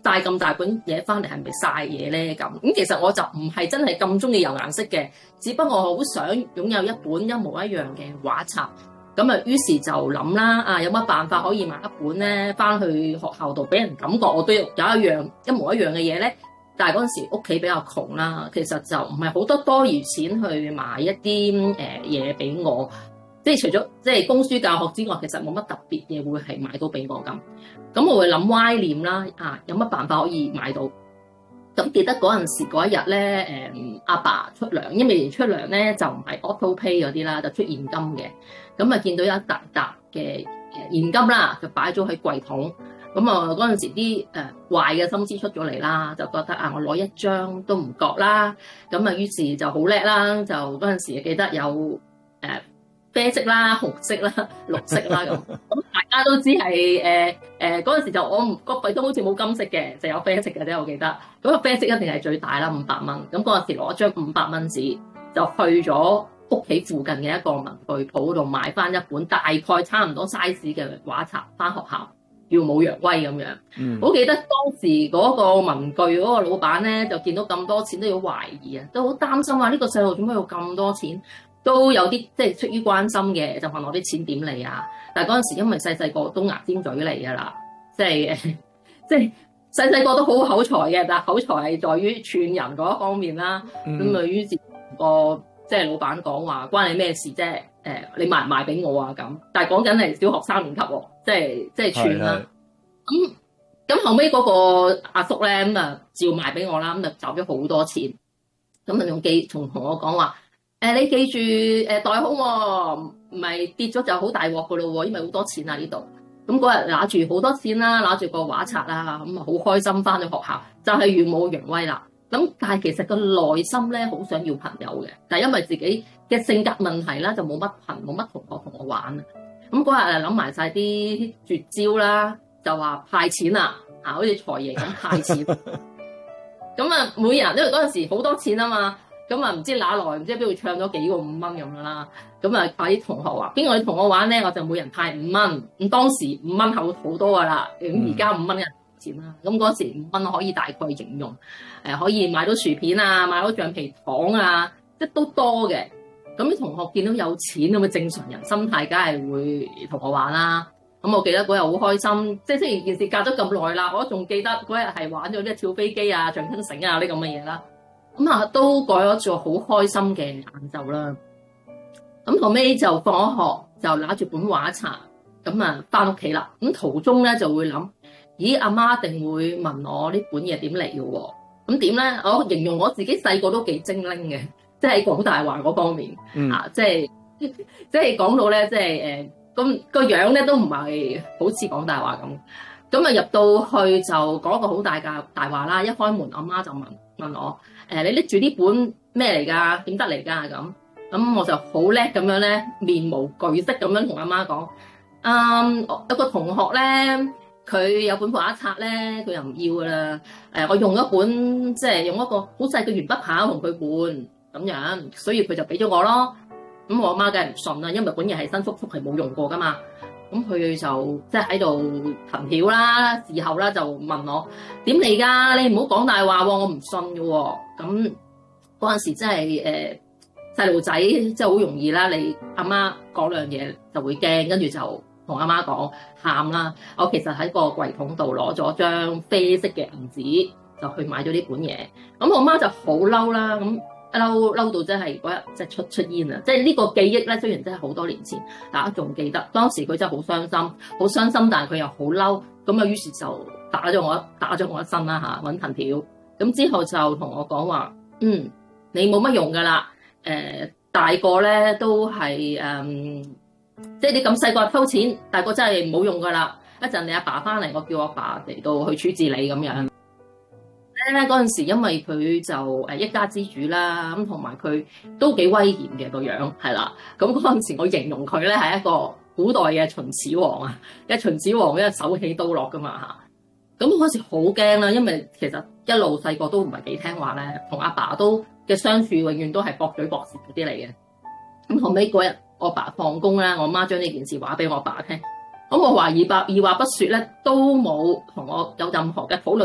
帶咁大本嘢翻嚟係咪曬嘢咧？咁其實我就唔係真係咁中意油顏色嘅，只不過我好想擁有一本一模一樣嘅畫冊。咁啊，於是就諗啦，有乜辦法可以買一本咧，翻去學校度俾人感覺我都有一樣一模一樣嘅嘢咧。但係嗰陣時屋企比較窮啦，其實就唔係好多餘錢去買一啲嘢俾我，即係除咗即係供書教學之外，其實冇乜特別嘢會係買到俾我咁。咁我會諗歪念啦，有乜辦法可以買到？咁記得嗰陣時嗰一日咧，阿爸出糧，因為出糧咧就唔係 auto pay 嗰啲啦，就出現金嘅。咁啊見到有一沓沓嘅現金啦，就擺咗喺櫃桶。咁啊嗰陣時啲壞嘅心思出咗嚟啦，就覺得我攞一張都唔覺啦。咁啊於是就好叻啦，就嗰陣時記得有啡色啦、紅色啦、綠色啦咁。咁大家都知係嗰陣時就我唔個櫃桶好似冇金色嘅，就有啡色嘅啫。我記得咁個啡色一定係最大啦，500蚊。咁嗰陣時攞張500蚊紙就去咗屋企附近嘅一個文具鋪度買翻一本大概差唔多 size 嘅畫冊翻學校，耀武揚威咁樣。好記得當時嗰個文具嗰個老闆咧，就見到咁多錢都要懷疑啊，都好擔心呢個細路做咩要咁多錢？都有啲即係出於關心嘅，就問我啲錢點嚟啊？但係嗰陣時因為細個都牙尖嘴利㗎啦，即係細個都好口才嘅，但係口才係在於串人嗰一方面啦。咁於是個即係老闆講話關你咩事啫？你賣唔賣俾我啊？咁但係講緊係小學3年級喎，即係串啦。咁後尾嗰個阿叔咧咁啊照賣俾我啦，咁就找咗好多錢。咁啊仲同我講話。你記住袋好喎，唔係跌咗就好大鑊噶咯喎，因為好多錢啊呢度。咁嗰日拿住好多錢啦，拿住個畫冊啦，咁啊好開心翻咗學校，就係耀武揚威啦。咁但係其實個內心咧好想要朋友嘅，但係因為自己嘅性格問題啦，就冇乜同學同我玩。咁嗰日諗埋晒啲絕招啦，就話派錢啦，好似財爺咁派錢。咁啊，每人因為嗰陣時好多錢啊嘛。咁啊，唔知哪來，唔知邊度唱咗幾個5蚊咁樣啦。咁啊，派啲同學話邊個同我玩咧，我就每人派5蚊。咁當時5蚊好多噶啦，咁而家5蚊嘅錢啦。咁嗰時5蚊可以大概形容可以買到薯片啊，買到橡皮糖啊，即係都多嘅。咁啲同學見到有錢咁嘅正常人心態，梗係會同我玩啦。咁我記得嗰日好開心，即係雖然件事隔咗咁耐啦，我仲記得嗰日係玩咗啲跳飛機啊、橡筋繩啊呢咁嘅嘢啦。咁啊，都過咗做好開心嘅晏晝啦。咁後尾就放咗學，就拿住本畫冊，咁啊翻屋企啦。咁途中咧就會諗，咦，阿媽一定會問我呢本嘢點嚟嘅喎？咁點咧？我形容我自己細個都幾精靈嘅，即係講大話嗰方面即係講到咧，即係咁個樣咧都唔係好似講大話咁。咁啊入到去就講個好大嘅大話啦！一開門，阿媽就問我。你拎住呢本咩嚟㗎？點得嚟㗎？咁我就好叻咁樣咧，面無懼色咁樣同阿媽講。有個同學咧，佢有本畫冊咧，佢又唔要㗎啦。我用一本即係用一個好細嘅鉛筆刨同佢換咁樣，所以佢就俾咗我咯。咁我阿媽梗係唔信啦，因為本嘢係新復復係冇用過㗎嘛。咁佢就即係喺度藤條啦，事後啦就問我點嚟㗎？你唔好講大話喎，我唔信嘅喎。咁嗰陣時真係細路仔即係好容易啦，你阿媽講兩嘢就會驚，跟住就同阿媽講喊啦。我其實喺個櫃桶度攞咗張啡色嘅銀紙，就去買咗呢本嘢。咁我媽就好嬲啦，咁嬲到真係嗰日即係出煙啊！即係呢個記憶咧，雖然真係好多年前，大家仲記得當時佢真係好傷心，但係佢又好嬲，咁啊於是就打咗我一身啦嚇，揾藤條。咁之後就同我講話，你冇乜用噶啦，大個咧都係即係你咁細個偷錢，大個真係冇用噶啦。一陣你阿爸翻嚟，我叫我阿爸嚟到去處置你咁樣。嗰陣時因為佢就一家之主啦，咁同埋佢都幾威嚴嘅個樣，係啦。咁嗰陣時我形容佢咧係一個古代嘅秦始皇啊，秦始皇咧手起刀落噶嘛嚇。咁嗰時好驚啦，因為其實一路細個都唔係幾聽話咧，同阿爸都嘅相處永遠都係駁嘴駁舌嗰啲嚟嘅。咁後尾嗰日我爸放工啦，我媽將呢件事話俾我爸聽，咁我懷疑二話不說咧，都冇同我有任何嘅討論。